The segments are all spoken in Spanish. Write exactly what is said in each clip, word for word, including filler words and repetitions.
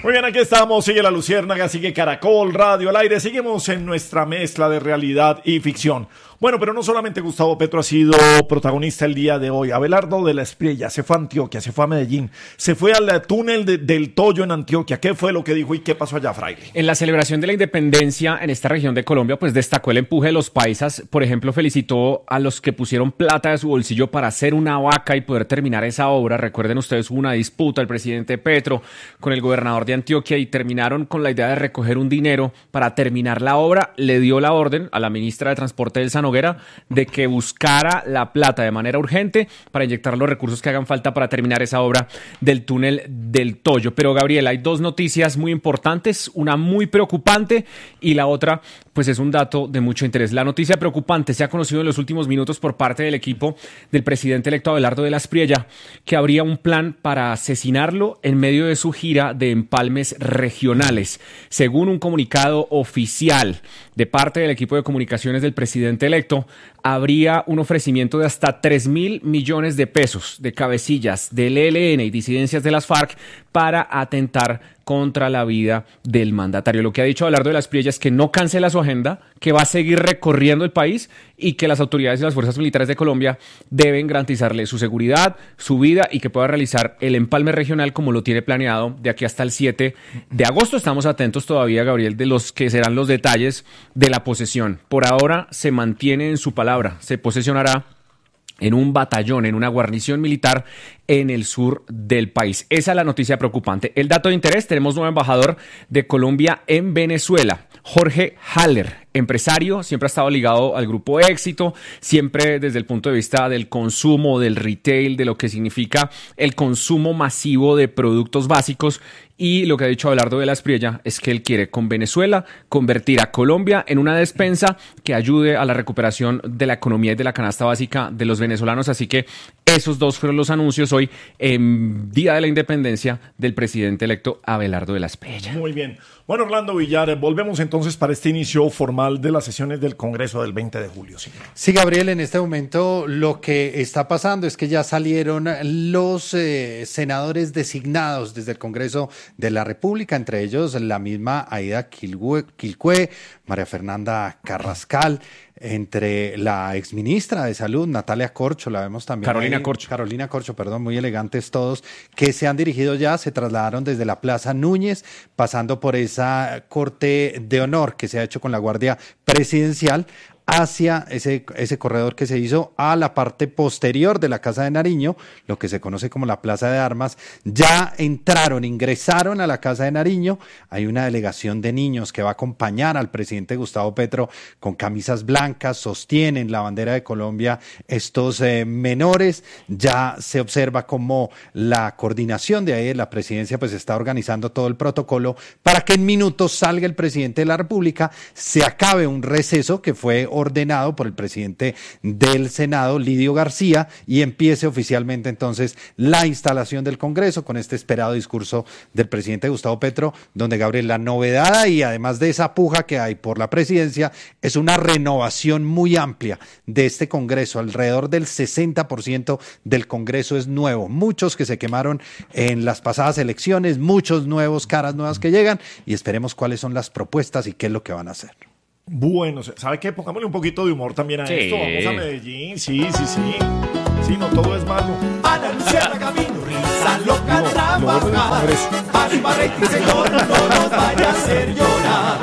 Muy bien, aquí estamos, sigue La Luciérnaga, sigue Caracol Radio al aire, seguimos en nuestra mezcla de realidad y ficción. Bueno, pero no solamente Gustavo Petro ha sido protagonista el día de hoy. Abelardo de la Espriella se fue a Antioquia, se fue a Medellín, se fue al túnel de, del Toyo en Antioquia. ¿Qué fue lo que dijo y qué pasó allá, Fraile? En la celebración de la independencia en esta región de Colombia, pues destacó el empuje de los paisas. Por ejemplo, felicitó a los que pusieron plata de su bolsillo para hacer una vaca y poder terminar esa obra. Recuerden ustedes, hubo una disputa el presidente Petro con el gobernador de Antioquia y terminaron con la idea de recoger un dinero para terminar la obra. Le dio la orden a la ministra de Transporte, Elsa Noguera, de que buscara la plata de manera urgente para inyectar los recursos que hagan falta para terminar esa obra del túnel del Toyo. Pero, Gabriel, hay dos noticias muy importantes, una muy preocupante y la otra, pues es un dato de mucho interés. La noticia preocupante: se ha conocido en los últimos minutos por parte del equipo del presidente electo Abelardo de la Espriella que habría un plan para asesinarlo en medio de su gira de empalmes regionales. Según un comunicado oficial de parte del equipo de comunicaciones del presidente electo, habría un ofrecimiento de hasta tres mil millones de pesos de cabecillas del E L N y disidencias de las FARC para atentar contra la vida del mandatario. Lo que ha dicho Abelardo de la Espriella es que no cancela su agenda, que va a seguir recorriendo el país y que las autoridades y las fuerzas militares de Colombia deben garantizarle su seguridad, su vida y que pueda realizar el empalme regional como lo tiene planeado de aquí hasta el siete de agosto. Estamos atentos todavía, Gabriel, de los que serán los detalles de la posesión. Por ahora se mantiene en su palabra, se posesionará en un batallón, en una guarnición militar en el sur del país. Esa es la noticia preocupante. El dato de interés: tenemos nuevo embajador de Colombia en Venezuela, Jorge Haller, empresario, siempre ha estado ligado al grupo Éxito, siempre desde el punto de vista del consumo, del retail, de lo que significa el consumo masivo de productos básicos. Y lo que ha dicho Abelardo de la Espriella es que él quiere con Venezuela convertir a Colombia en una despensa que ayude a la recuperación de la economía y de la canasta básica de los venezolanos. Así que esos dos fueron los anuncios hoy en Día de la Independencia del presidente electo Abelardo de la Espriella. Muy bien. Bueno, Orlando Villar, volvemos entonces para este inicio formal de las sesiones del Congreso del veinte de julio. Sí, sí, Gabriel, en este momento lo que está pasando es que ya salieron los eh, senadores designados desde el Congreso de la República, entre ellos la misma Aida Quilcue, María Fernanda Carrascal, entre la exministra de Salud, Natalia Corcho, la vemos también. Carolina ahí, Corcho. Carolina Corcho, perdón, muy elegantes todos, que se han dirigido ya, se trasladaron desde la Plaza Núñez, pasando por esa corte de honor que se ha hecho con la Guardia Presidencial, hacia ese, ese corredor que se hizo a la parte posterior de la Casa de Nariño, lo que se conoce como la Plaza de Armas. Ya entraron, ingresaron a la Casa de Nariño. Hay una delegación de niños que va a acompañar al presidente Gustavo Petro con camisas blancas, sostienen la bandera de Colombia estos eh, menores. Ya se observa cómo la coordinación de ahí de la presidencia pues está organizando todo el protocolo para que en minutos salga el presidente de la República, se acabe un receso que fue ordenado por el presidente del Senado, Lidio García, y empiece oficialmente entonces la instalación del Congreso con este esperado discurso del presidente Gustavo Petro, donde, Gabriel, la novedad y además de esa puja que hay por la presidencia es una renovación muy amplia de este Congreso. Alrededor del sesenta por ciento del Congreso es nuevo, muchos que se quemaron en las pasadas elecciones, muchos nuevos, caras nuevas que llegan, y esperemos cuáles son las propuestas y qué es lo que van a hacer. Bueno, ¿sabe qué? Pongámosle un poquito de humor también a sí. esto. Vamos a Medellín. Sí, sí, sí. Sí, no todo es malo. Ana Luciana Camino, risa loca, no, trabajar. Arriba rating, señor, no nos vaya a hacer llorar.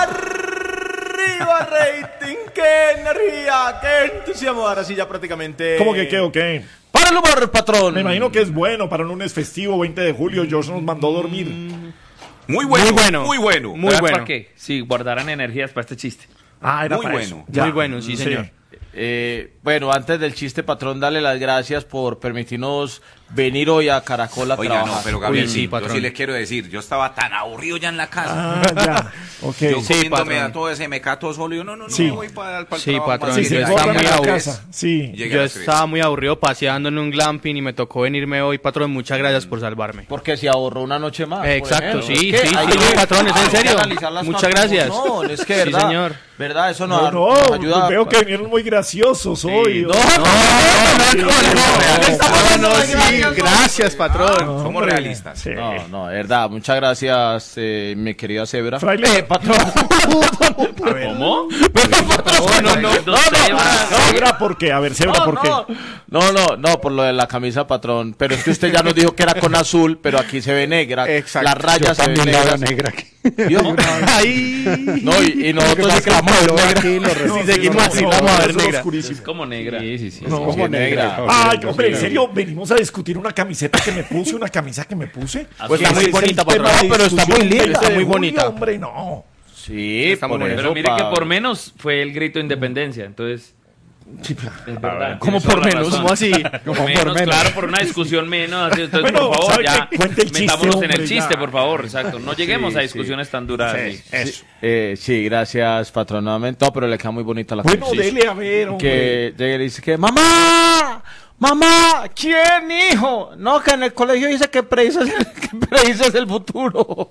Arriba rating, qué energía, qué entusiasmo. Ahora sí ya prácticamente... ¿Cómo que qué o qué? ¡Para el humor, patrón! Me imagino que es bueno para un lunes festivo, veinte de julio. George nos mandó a dormir. Mm. Muy bueno, muy bueno, muy bueno. Muy bueno. ¿Para qué? Sí, guardarán energías para este chiste. Ah, era muy para bueno. Eso. Ya. Muy bueno, sí, sí. señor. Eh, bueno, antes del chiste, patrón, darle las gracias por permitirnos venir hoy a Caracol a Oiga, trabajar. no, pero Gabriel, Uy, sí, sí, patrón. yo sí le quiero decir, yo estaba tan aburrido ya en la casa. Ah, ya. Ok. Yo Sí, comiéndome patrón. a todo ese mecato solo, yo no, no, no, Sí. me voy para el Sí, trabajo. patrón, más Sí, bien. se yo Llegué estaba corre muy a la aburrido. casa. Sí. a Yo las tres. estaba muy aburrido paseando en un glamping y me tocó venirme hoy, patrón. Muchas gracias por salvarme. Porque se ahorró una noche más. por Exacto, ejemplo. sí, Es que sí, hay sí, que- patrón, es en hay que serio. analizar las Muchas cosas como gracias. son, es que, Sí, verdad. señor. ¿Verdad? Eso no, No, no, nos ayuda. veo que vinieron muy graciosos hoy. No, no, no, no, no, sí, gracias, patrón. Somos hombre. realistas. Sí. No, no, de verdad, muchas gracias, eh, mi querida Zebra. Fraile. Eh, patrón. ¿Cómo? No, no, no, no, Sebra, ¿por qué? A ver, Sebra, ¿por qué? no, no, no, por lo de la camisa, patrón. Pero es que usted ya nos dijo que era con azul, pero aquí se ve negra. Exacto. Las rayas se ven También la veo negras. negra aquí. ¿Vio? Ahí. No, y, y nosotros pasa sí que la vamos a ver es que negra. aquí lo Si recibo. seguimos No, así, no, la vamos a ver eso es negra. oscurísimo. Como negra. Sí, sí, sí. No, como negra. Ay, hombre, en serio, venimos a discutir una camiseta que me puse, una camisa que me puse. Pues está Ese muy es el bonita, tema patrón. de No, pero está muy discusión linda, del está muy julio, bonita. Hombre, no. Sí, Está muy por bonita. eso, Pero mire que pa- por menos fue el grito de independencia, entonces... Es verdad. ¿Cómo tiene toda por la menos? razón. ¿Cómo así? Por por menos, menos. claro, por una discusión menos. así, Entonces, Bueno, por favor, ¿sabe ya qué? Cuente el chiste, metámonos en hombre, el chiste, ya. por favor. Exacto. No lleguemos Sí, a discusiones tan duras. Sí, así. eso. Eh, sí, gracias, patrón, nuevamente. No, pero le queda muy bonita la Bueno, camisa. dele a ver, hombre. Que llega y le dice que, mamá, mamá, ¿quién, hijo? No, que en el colegio dice que predices, que predices el futuro.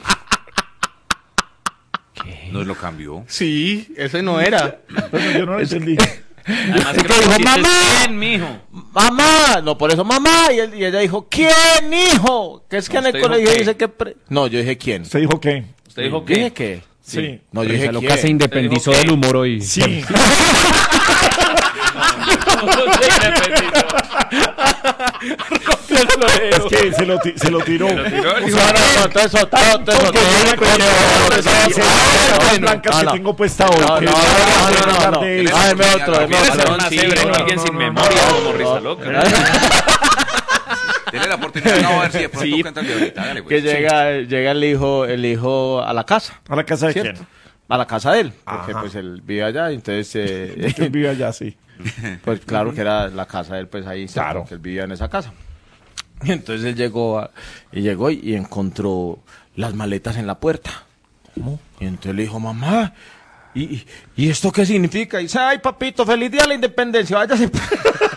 Nos lo cambió. Sí, ese no era. Bueno, yo no lo entendí. Además, Es que que dijo, pusiste "Mamá". ¿quién, mijo? Mamá, no, por eso mamá. Y, él- y ella dijo, ¿quién, hijo? Que es que No, en el usted dijo colegio qué. dijo que... pre- No, yo dije, ¿quién? ¿Usted dijo qué? ¿Usted dijo Yo qué? dije, ¿qué? Sí. No, yo Pero dije, esa loca ¿quién? se independizó del humor hoy. Sí. Es que se lo, ti- se lo tiró. No, no, no, entonces soltado, entonces Porque soltado. yo me acuerdo de esa camiseta blanca que no. tengo puesta hoy. No, que no, voy a no, no, hablar no, de no. eso. Ah, deme otro, deme Quiere otro. ser una Sí, cebra, no, alguien no, sin no, memoria, no, como risa no. loca. Dele la oportunidad. No, a ver si de pronto Sí. cuenta de ahorita. Hágale, Que pues. llega, llega el hijo, el hijo a la casa, ¿A la casa de ¿cierto? quién? A la casa de él, porque Ajá. pues él vive allá, entonces, eh, Él vive allá, sí. pues claro que era la casa de él, pues ahí, cerca, Claro. que él vivía en esa casa. Y entonces él llegó, a- y llegó y, y encontró las maletas en la puerta. Y entonces le dijo, mamá, ¿y, y- ¿y esto qué significa? Y dice, ay papito, feliz día de la independencia, váyase.